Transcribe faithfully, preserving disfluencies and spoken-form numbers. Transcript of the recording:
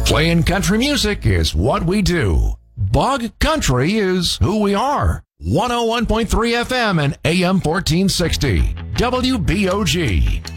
Playing country music is what we do. Bog Country is who we are. one oh one point three F M and A M fourteen sixty. W B O G.